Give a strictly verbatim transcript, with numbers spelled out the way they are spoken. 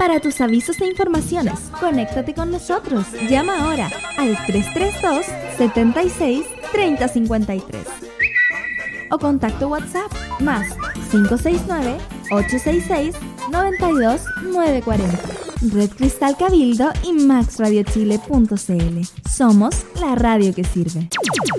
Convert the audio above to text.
Para tus avisos e informaciones, conéctate con nosotros. Llama ahora al tres tres dos, siete seis, tres cero cinco tres. O contacto WhatsApp más cinco seis nueve, ocho seis seis, nueve dos nueve cuatro cero. Red Cristal Cabildo y max radio chile punto c l. Somos la radio que sirve.